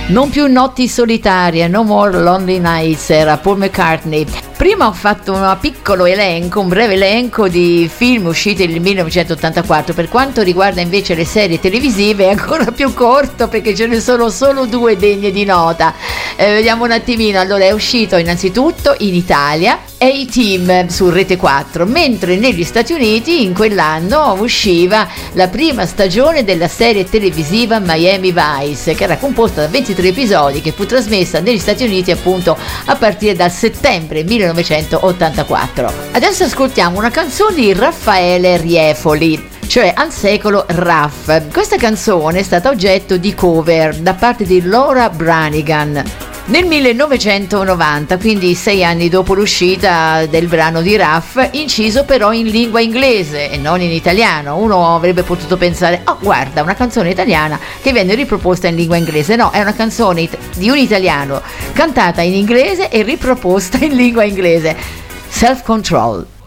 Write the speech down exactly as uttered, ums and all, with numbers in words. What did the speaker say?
Non più notti solitarie, No More Lonely Nights, era Paul McCartney. Prima ho fatto un piccolo elenco, un breve elenco di film usciti nel millenovecentottantaquattro. Per quanto riguarda invece le serie televisive è ancora più corto, perché ce ne sono solo due degne di nota. Eh, vediamo un attimino. Allora, è uscito innanzitutto in Italia A-Team su Rete quattro, mentre negli Stati Uniti in quell'anno usciva la prima stagione della serie televisiva Miami Vice, che era composta da ventitré episodi, che fu trasmessa negli Stati Uniti appunto a partire dal settembre millenovecentottantaquattro. Adesso ascoltiamo una canzone di Raffaele Riefoli, cioè Al secolo Raff. Questa canzone è stata oggetto di cover da parte di Laura Branigan. Nel millenovecentonovanta, quindi sei anni dopo l'uscita del brano di Raff, inciso però in lingua inglese e non in italiano. Uno avrebbe potuto pensare, oh guarda, una canzone italiana che viene riproposta in lingua inglese. No, è una canzone it- di un italiano cantata in inglese e riproposta in lingua inglese. Self Control.